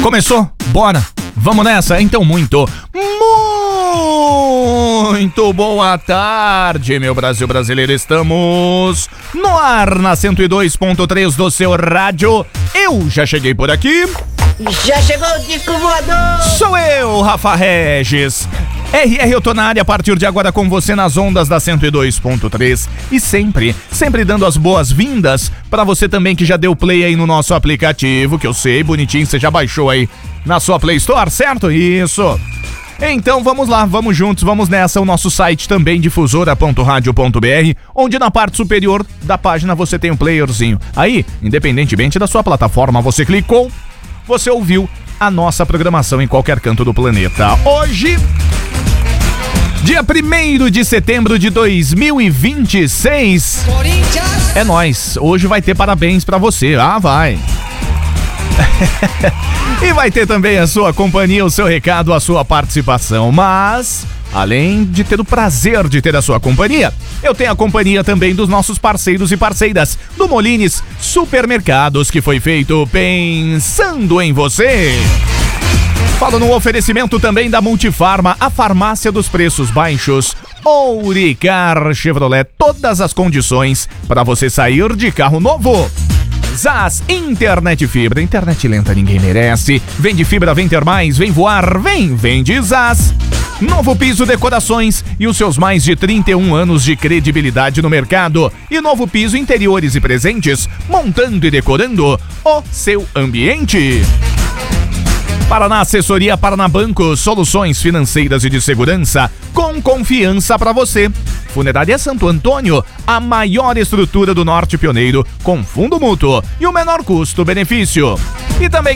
Começou? Bora! Vamos nessa? Então muito boa tarde, meu Brasil brasileiro. Estamos no ar na 102.3 do seu rádio. Eu já cheguei por aqui. Já chegou o disco voador! Sou eu, Rafa Regis. RR, eu tô na área a partir de agora com você nas ondas da 102.3 e sempre dando as boas-vindas pra você também que já deu play aí no nosso aplicativo, que eu sei, bonitinho, você já baixou aí na sua Play Store, certo? Isso! Então vamos lá, vamos juntos, vamos nessa. O nosso site também, difusora.radio.br, onde na parte superior da página você tem um playerzinho. Aí, independentemente da sua plataforma, você clicou, você ouviu a nossa programação em qualquer canto do planeta. Hoje, dia 1º de setembro de 2026. Corinthians! É nóis, hoje vai ter parabéns pra você. Ah, vai. E vai ter também a sua companhia, o seu recado, a sua participação. Mas, além de ter o prazer de ter a sua companhia, eu tenho a companhia também dos nossos parceiros e parceiras do Molines Supermercados, que foi feito pensando em você. Falo no oferecimento também da Multifarma, a farmácia dos preços baixos. Ouricar Chevrolet, todas as condições para você sair de carro novo. Zaz Internet Fibra, internet lenta ninguém merece. Vem de fibra, vem ter mais, vem voar, vem de Zaz. Novo Piso Decorações e os seus mais de 31 anos de credibilidade no mercado. E Novo Piso Interiores e Presentes, montando e decorando o seu ambiente. Paraná Assessoria, Paraná Banco, soluções financeiras e de segurança com confiança para você. Funerária Santo Antônio, a maior estrutura do Norte Pioneiro, com fundo mútuo e o menor custo-benefício. E também